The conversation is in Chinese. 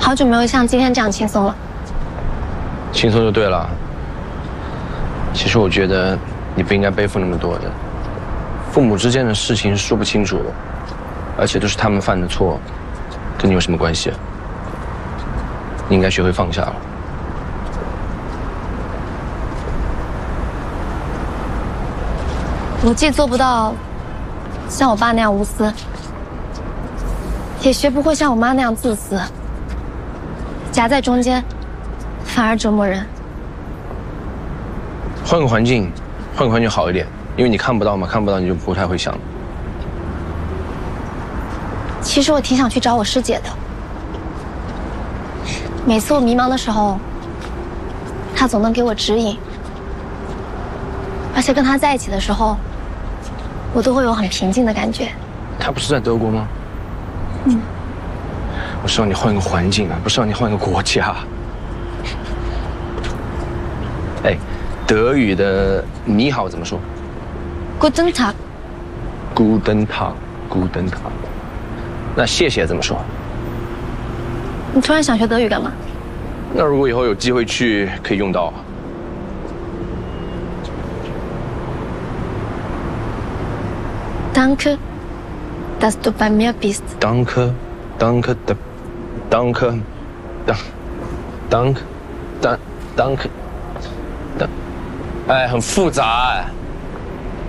好久没有像今天这样轻松了。 轻松就对了。其实我觉得你不应该背负那么多的。父母之间的事情说不清楚，而且都是他们犯的错，跟你有什么关系啊？你应该学会放下了。 我既做不到像我爸那样无私，也学不会像我妈那样自私，夹在中间，反而折磨人。 换个环境，换个环境好一点，因为你看不到嘛，看不到你就不太会想。 其实我挺想去找我师姐的，每次我迷茫的时候，她总能给我指引，而且跟她在一起的时候，我都会有很平静的感觉。 她不是在德国吗？嗯。我是让你换个环境啊，不是让你换个国家。哎，德语的你好怎么说 ？Guten Tag。 Guten Tag。Guten Tag。那谢谢怎么说？ 你突然想学德语干嘛？ 那如果以后有机会去，可以用到啊。 Danke, dass du bei mir bist. Danke, danke, danke, danke, danke, danke。哎，很复杂哎。